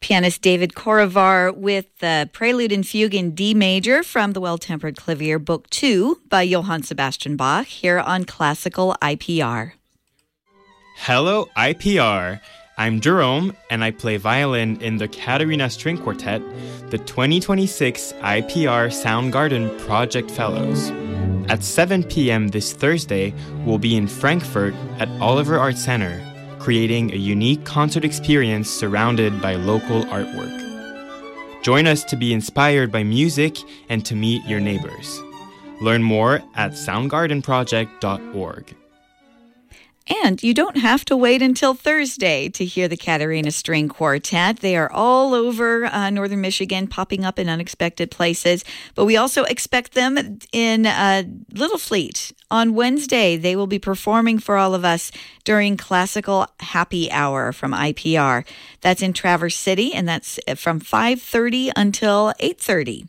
Pianist David Korovar with the Prelude and Fugue in D major from the Well-Tempered Clavier, Book 2 by Johann Sebastian Bach, here on Classical IPR. Hello, IPR. I'm Jerome, and I play violin in the Katerina String Quartet, the 2026 IPR Soundgarden Project Fellows. At 7 p.m. this Thursday, we'll be in Frankfurt at Oliver Art Center, creating a unique concert experience surrounded by local artwork. Join us to be inspired by music and to meet your neighbors. Learn more at soundgardenproject.org. And you don't have to wait until Thursday to hear the Katerina String Quartet. They are all over northern Michigan, popping up in unexpected places. But we also expect them in Little Fleet. On Wednesday, they will be performing for all of us during Classical Happy Hour from IPR. That's in Traverse City, and that's from 5:30 until 8:30.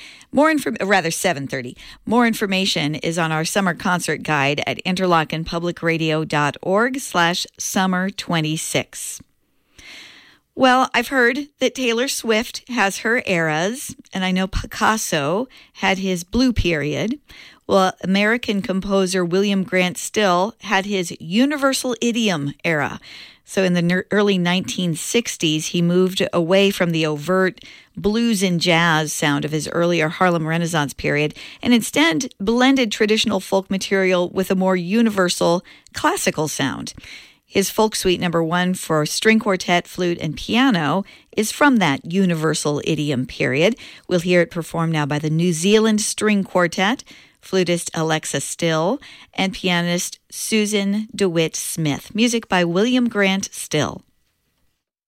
7:30. More information is on our summer concert guide at interlockenpublicradio.org/summer26. Well, I've heard that Taylor Swift has her eras, and I know Picasso had his blue period. Well, American composer William Grant Still had his universal idiom era. So in the early 1960s, he moved away from the overt blues and jazz sound of his earlier Harlem Renaissance period and instead blended traditional folk material with a more universal classical sound. His Folk Suite No. 1 for string quartet, flute, and piano is from that universal idiom period. We'll hear it performed now by the New Zealand String Quartet, flutist Alexa Still, and pianist Susan DeWitt Smith. Music by William Grant Still.